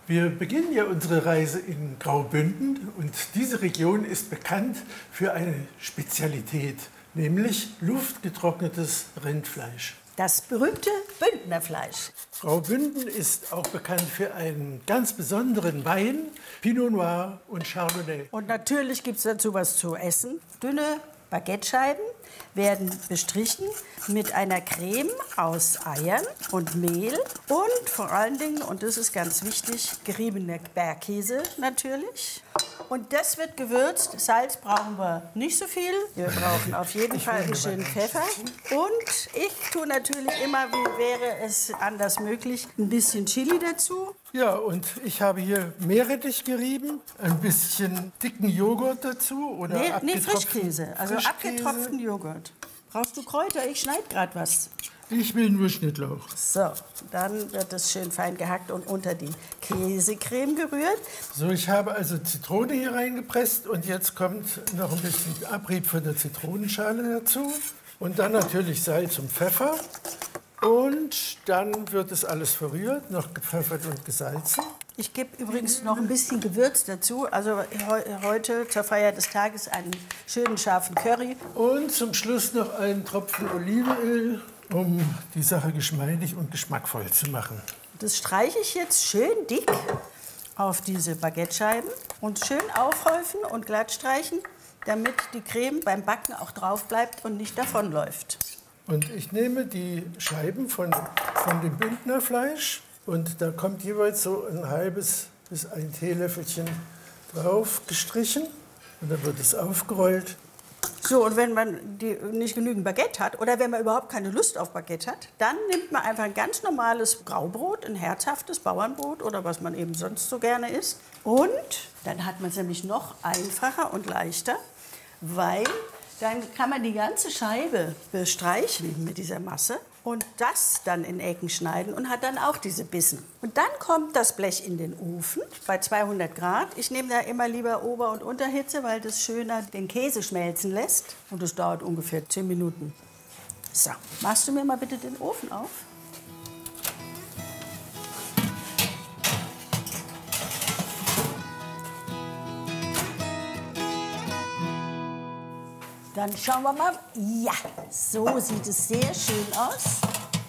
Wir beginnen ja unsere Reise in Graubünden und diese Region ist bekannt für eine Spezialität, nämlich luftgetrocknetes Rindfleisch. Das berühmte Bündnerfleisch. Graubünden ist auch bekannt für einen ganz besonderen Wein, Pinot Noir und Chardonnay. Und natürlich gibt es dazu was zu essen. Dünne Baguettescheiben werden bestrichen mit einer Creme aus Eiern und Mehl und vor allen Dingen, und das ist ganz wichtig, geriebener Bergkäse natürlich. Und das wird gewürzt. Salz brauchen wir nicht so viel. Wir brauchen auf jeden Fall einen schönen Pfeffer. Und ich tue natürlich immer, wie wäre es anders möglich, ein bisschen Chili dazu. Ja, und ich habe hier Meerrettich gerieben, ein bisschen dicken Joghurt dazu oder Nee, Frischkäse, also Frischkäse. abgetropften Joghurt. Brauchst du Kräuter? Ich schneide gerade was. Ich will nur Schnittlauch. So, dann wird es schön fein gehackt und unter die Käsecreme gerührt. So, ich habe also Zitrone hier reingepresst und jetzt kommt noch ein bisschen Abrieb von der Zitronenschale dazu. Und dann natürlich Salz und Pfeffer. Und dann wird es alles verrührt, noch gepfeffert und gesalzen. Ich gebe übrigens noch ein bisschen Gewürz dazu. Also heute zur Feier des Tages einen schönen scharfen Curry. Und zum Schluss noch einen Tropfen Olivenöl, um die Sache geschmeidig und geschmackvoll zu machen. Das streiche ich jetzt schön dick auf diese Baguettescheiben und schön aufhäufen und glatt streichen, damit die Creme beim Backen auch drauf bleibt und nicht davonläuft. Und ich nehme die Scheiben von dem Bündnerfleisch und da kommt jeweils so ein halbes bis ein Teelöffelchen drauf gestrichen und dann wird es aufgerollt. So, und wenn man nicht genügend Baguette hat oder wenn man überhaupt keine Lust auf Baguette hat, dann nimmt man einfach ein ganz normales Graubrot, ein herzhaftes Bauernbrot oder was man eben sonst so gerne isst. Und dann hat man es nämlich noch einfacher und leichter, weil dann kann man die ganze Scheibe bestreichen mit dieser Masse und das dann in Ecken schneiden und hat dann auch diese Bissen. Und dann kommt das Blech in den Ofen bei 200 Grad. Ich nehme da immer lieber Ober- und Unterhitze, weil das schöner den Käse schmelzen lässt. Und das dauert ungefähr 10 Minuten. So, machst du mir mal bitte den Ofen auf? Dann schauen wir mal. Ja, so sieht es sehr schön aus.